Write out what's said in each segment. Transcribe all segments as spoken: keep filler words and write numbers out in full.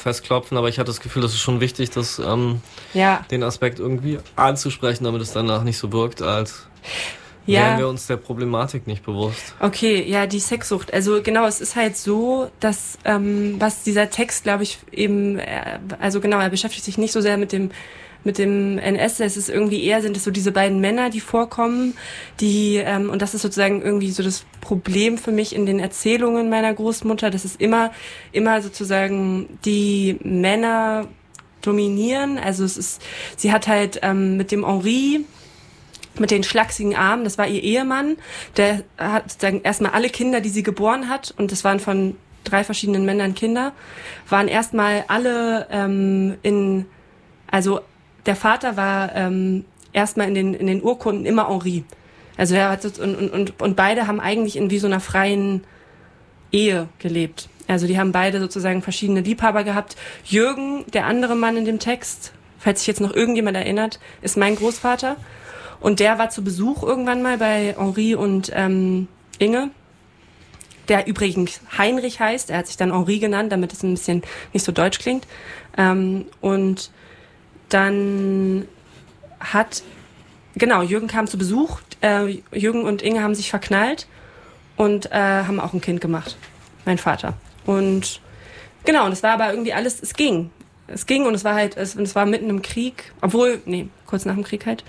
festklopfen, aber ich hatte das Gefühl, das ist schon wichtig, das, ähm, ja. den Aspekt irgendwie anzusprechen, damit es danach nicht so wirkt, als ja. wären wir uns der Problematik nicht bewusst. Okay, ja, die Sexsucht. Also genau, es ist halt so, dass ähm, was dieser Text, glaube ich, eben, äh, also genau, er beschäftigt sich nicht so sehr mit dem mit dem N S, es ist irgendwie eher, sind es so diese beiden Männer, die vorkommen, die, ähm, und das ist sozusagen irgendwie so das Problem für mich in den Erzählungen meiner Großmutter, dass es immer, immer sozusagen die Männer dominieren, also es ist, sie hat halt ähm, mit dem Henri, mit den schlachsigen Armen, das war ihr Ehemann, der hat sozusagen erstmal alle Kinder, die sie geboren hat, und das waren von drei verschiedenen Männern Kinder, waren erstmal alle ähm, in, also der Vater war ähm, erstmal in den, in den Urkunden immer Henri. Also er hat und, und, und, und beide haben eigentlich in wie so einer freien Ehe gelebt. Also die haben beide sozusagen verschiedene Liebhaber gehabt. Jürgen, der andere Mann in dem Text, falls sich jetzt noch irgendjemand erinnert, ist mein Großvater. Und der war zu Besuch irgendwann mal bei Henri und ähm, Inge, der übrigens Heinrich heißt. Er hat sich dann Henri genannt, damit es ein bisschen nicht so deutsch klingt. Ähm, und dann hat, genau, Jürgen kam zu Besuch, äh, Jürgen und Inge haben sich verknallt und äh, haben auch ein Kind gemacht, mein Vater. Und genau, und es war aber irgendwie alles, es ging. Es ging und es war halt, es, es war mitten im Krieg, obwohl, nee, kurz nach dem Krieg halt.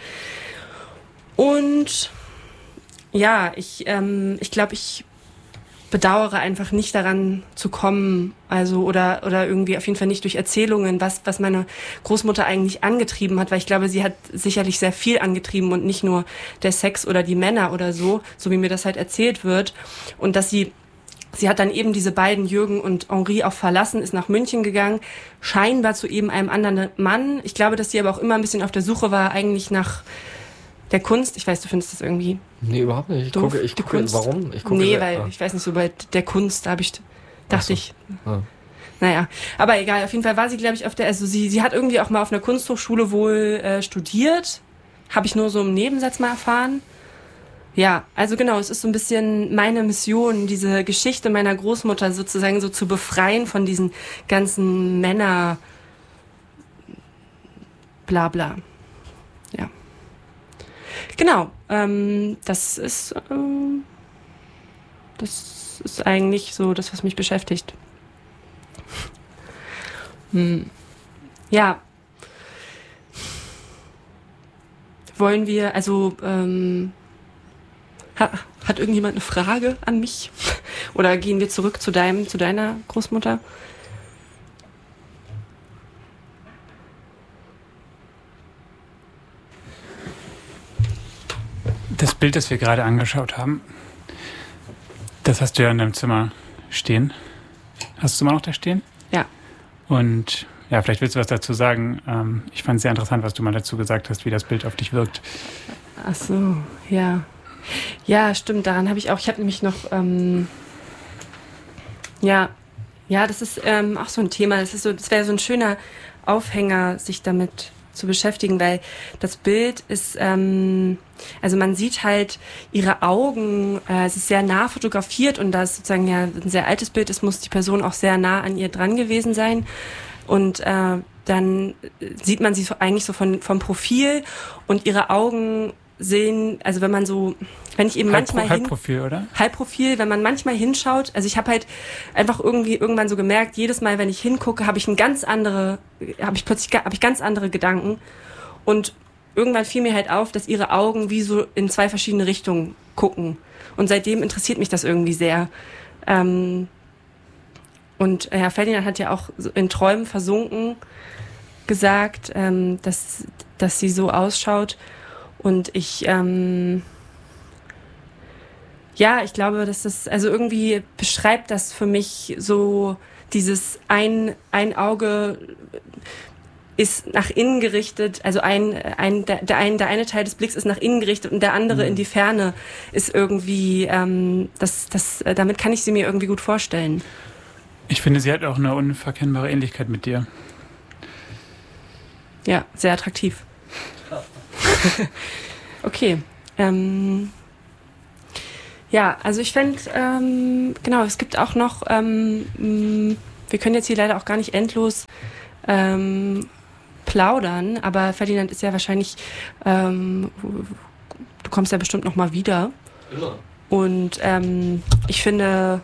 Und ja, ich, ähm, ich glaube, ich bedauere einfach nicht daran zu kommen, also oder oder irgendwie auf jeden Fall nicht durch Erzählungen, was was meine Großmutter eigentlich angetrieben hat, weil ich glaube, sie hat sicherlich sehr viel angetrieben und nicht nur der Sex oder die Männer oder so, so wie mir das halt erzählt wird, und dass sie sie hat dann eben diese beiden, Jürgen und Henri, auch verlassen, ist nach München gegangen, scheinbar zu eben einem anderen Mann. Ich glaube, dass sie aber auch immer ein bisschen auf der Suche war eigentlich nach der Kunst. Ich weiß, du findest das irgendwie Nee, überhaupt nicht. Ich doof, gucke, ich die gucke, Kunst. warum? Ich gucke nee, sehr, weil, ah. ich weiß nicht, so bei der Kunst, da habe ich, dachte so. ich, Ah. naja, aber egal, auf jeden Fall war sie, glaube ich, auf der, also sie, sie hat irgendwie auch mal auf einer Kunsthochschule wohl äh, studiert, habe ich nur so im Nebensatz mal erfahren. Ja, also genau, es ist so ein bisschen meine Mission, diese Geschichte meiner Großmutter sozusagen so zu befreien von diesen ganzen Männer bla bla. Ja. Genau, ähm, das ist ähm, das ist eigentlich so das, was mich beschäftigt. Hm. Ja. Wollen wir, also ähm, ha, hat irgendjemand eine Frage an mich? Oder gehen wir zurück zu deinem, zu deiner Großmutter? Das Bild, das wir gerade angeschaut haben, das hast du ja in deinem Zimmer stehen. Hast du es immer noch da stehen? Ja. Und ja, vielleicht willst du was dazu sagen. Ähm, ich fand es sehr interessant, was du mal dazu gesagt hast, wie das Bild auf dich wirkt. Ach so, ja. Ja, stimmt, daran habe ich auch, ich habe nämlich noch, ähm, ja, ja, das ist ähm, auch so ein Thema. Das ist so, das wäre so ein schöner Aufhänger, sich damit zu beschäftigen, weil das Bild ist, ähm, also man sieht halt ihre Augen, äh, es ist sehr nah fotografiert und da es sozusagen ja ein sehr altes Bild ist, muss die Person auch sehr nah an ihr dran gewesen sein und äh, dann sieht man sie so eigentlich so von, vom Profil und ihre Augen sehen, also wenn man so, wenn ich eben Halb, manchmal Halbprofil, oder? Halbprofil, wenn man manchmal hinschaut, also ich habe halt einfach irgendwie irgendwann so gemerkt, jedes Mal, wenn ich hingucke, habe ich ein ganz andere, habe ich plötzlich habe ich ganz andere Gedanken und irgendwann fiel mir halt auf, dass ihre Augen wie so in zwei verschiedene Richtungen gucken und seitdem interessiert mich das irgendwie sehr. Ähm, und Herr Ferdinand hat ja auch in Träumen versunken gesagt, ähm, dass dass sie so ausschaut. Und ich, ähm, ja, ich glaube, dass das, also irgendwie beschreibt das für mich so dieses ein, ein Auge ist nach innen gerichtet, also ein, ein, der, der, ein, der eine Teil des Blicks ist nach innen gerichtet und der andere mhm. in die Ferne ist irgendwie, ähm, das, das, damit kann ich sie mir irgendwie gut vorstellen. Ich finde, sie hat auch eine unverkennbare Ähnlichkeit mit dir. Ja, sehr attraktiv. Okay. Ähm, ja, also ich fände, ähm, genau, es gibt auch noch, ähm, wir können jetzt hier leider auch gar nicht endlos ähm, plaudern, aber Ferdinand ist ja wahrscheinlich, ähm, du kommst ja bestimmt nochmal wieder. Immer. Und ähm, ich finde,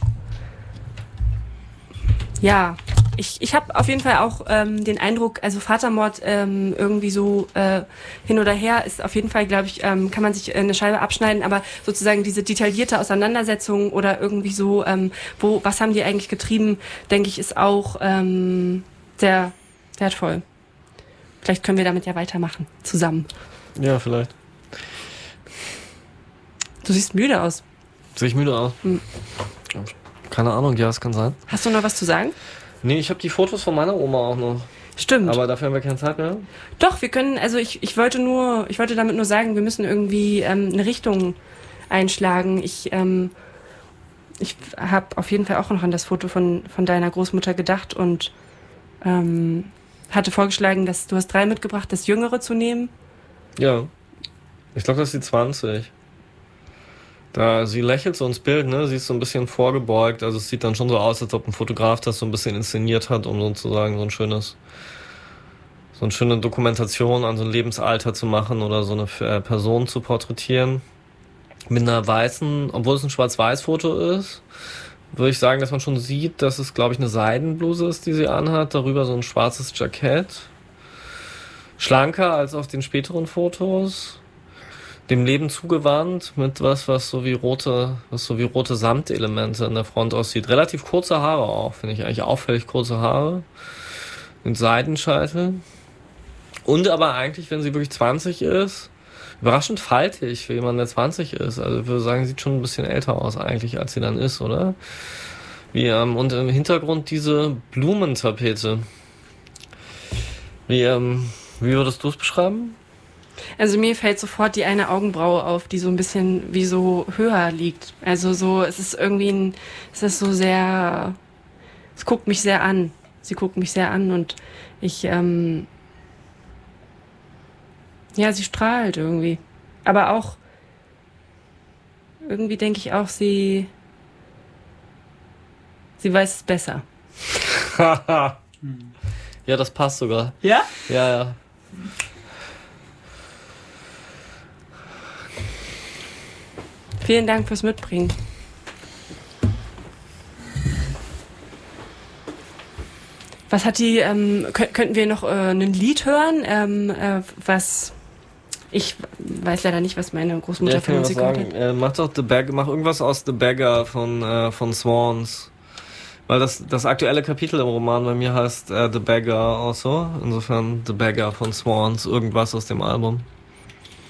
ja, ich, ich habe auf jeden Fall auch ähm, den Eindruck, also Vatermord ähm, irgendwie so äh, hin oder her ist auf jeden Fall, glaube ich, ähm, kann man sich eine Scheibe abschneiden, aber sozusagen diese detaillierte Auseinandersetzung oder irgendwie so, ähm, wo, was haben die eigentlich getrieben, denke ich, ist auch ähm, sehr wertvoll. Vielleicht können wir damit ja weitermachen, zusammen. Ja, vielleicht. Du siehst müde aus. Sehe ich müde aus? Hm. Keine Ahnung, ja, es kann sein. Hast du noch was zu sagen? Nee, ich habe die Fotos von meiner Oma auch noch. Stimmt. Aber dafür haben wir keine Zeit mehr. Doch, wir können, also ich, ich wollte nur, ich wollte damit nur sagen, wir müssen irgendwie ähm, eine Richtung einschlagen. Ich, ähm, ich habe auf jeden Fall auch noch an das Foto von, von deiner Großmutter gedacht und ähm, hatte vorgeschlagen, dass du hast drei mitgebracht, das Jüngere zu nehmen. Ja. Ich glaube, das ist die zwanzig. Da, sie lächelt so ins Bild, ne? Sie ist so ein bisschen vorgebeugt. Also es sieht dann schon so aus, als ob ein Fotograf das so ein bisschen inszeniert hat, um sozusagen so ein schönes, so eine schöne Dokumentation an so ein Lebensalter zu machen oder so eine Person zu porträtieren. Mit einer weißen, obwohl es ein Schwarz-Weiß-Foto ist, würde ich sagen, dass man schon sieht, dass es, glaube ich, eine Seidenbluse ist, die sie anhat. Darüber so ein schwarzes Jackett. Schlanker als auf den späteren Fotos. Dem Leben zugewandt mit was, was so wie rote, was so wie rote Samtelemente in der Front aussieht. Relativ kurze Haare auch, finde ich eigentlich auffällig kurze Haare. Mit Seidenscheitel. Und aber eigentlich, wenn sie wirklich zwanzig ist, überraschend faltig für jemanden, der zwanzig ist. Also ich würde sagen, sieht schon ein bisschen älter aus eigentlich, als sie dann ist, oder? Wie, ähm, und im Hintergrund diese Blumentapete. Wie, ähm, wie würdest du es beschreiben? Also mir fällt sofort die eine Augenbraue auf, die so ein bisschen wie so höher liegt. Also so, es ist irgendwie ein, es ist so sehr, es guckt mich sehr an. Sie guckt mich sehr an und ich, ähm, ja, sie strahlt irgendwie. Aber auch, irgendwie denke ich auch, sie, sie weiß es besser. Ja, das passt sogar. Ja? Ja, ja. Vielen Dank fürs Mitbringen. Was hat die, ähm, kö- könnten wir noch äh, ein Lied hören, ähm, äh, was, ich weiß leider nicht, was meine Großmutter Ja, ich für kann dir was Musik gehört sagen. hat. Äh, mach doch The Bag, mach irgendwas aus The Beggar von, äh, von Swans. Weil das, das aktuelle Kapitel im Roman bei mir heißt äh, The Beggar auch so. Insofern The Beggar von Swans, irgendwas aus dem Album.